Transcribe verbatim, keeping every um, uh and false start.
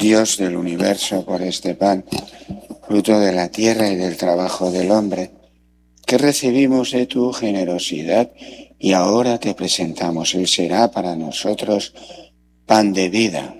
Dios del universo, por este pan, fruto de la tierra y del trabajo del hombre, que recibimos de tu generosidad y ahora te presentamos. Él será para nosotros pan de vida